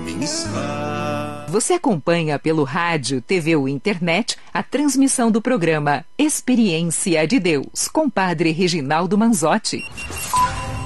Você acompanha pelo rádio, TV ou internet a transmissão do programa Experiência de Deus, com Padre Reginaldo Manzotti.